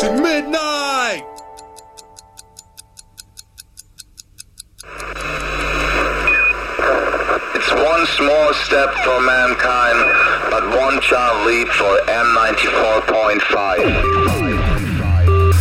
to midnight! It's one small step for mankind, but one giant leap for M94.5.